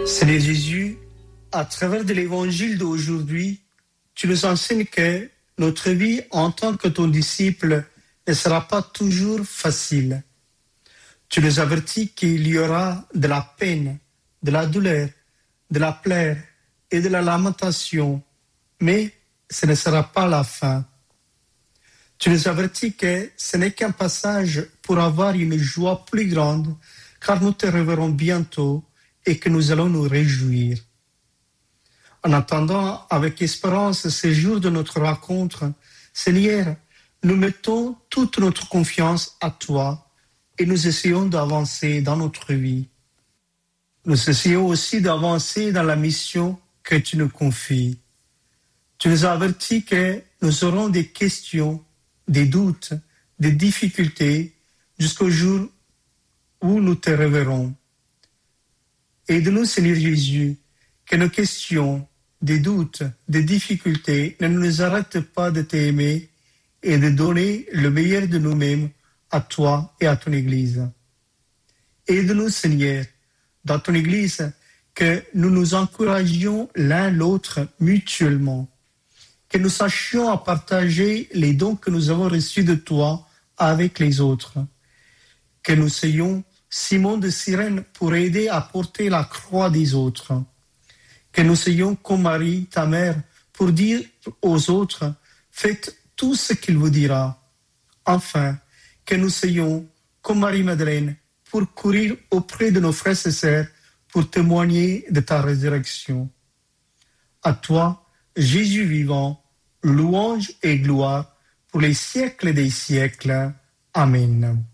Seigneur Jésus, à travers de l'évangile d'aujourd'hui, tu nous enseignes que notre vie en tant que ton disciple ne sera pas toujours facile. Tu nous avertis qu'il y aura de la peine, de la douleur, de la plaie et de la lamentation, mais ce ne sera pas la fin. Tu nous avertis que ce n'est qu'un passage pour avoir une joie plus grande, car nous te reverrons bientôt et que nous allons nous réjouir. En attendant avec espérance ce jour de notre rencontre, Seigneur, nous mettons toute notre confiance à toi et nous essayons d'avancer dans notre vie. Nous essayons aussi d'avancer dans la mission que tu nous confies. Tu nous as avertis que nous aurons des questions, des doutes, des difficultés jusqu'au jour où nous te reverrons. Aide-nous, Seigneur Jésus, que nos questions, des doutes, des difficultés ne nous arrêtent pas de t'aimer et de donner le meilleur de nous-mêmes à toi et à ton Église. Aide-nous, Seigneur, dans ton Église, que nous nous encouragions l'un l'autre mutuellement, que nous sachions à partager les dons que nous avons reçus de toi avec les autres, que nous soyons Simon de Cyrène pour aider à porter la croix des autres, que nous soyons comme Marie, ta mère, pour dire aux autres, faites tout ce qu'il vous dira. Enfin, que nous soyons comme Marie-Madeleine pour courir auprès de nos frères et sœurs pour témoigner de ta résurrection. À toi, Jésus vivant, louange et gloire pour les siècles des siècles. Amen.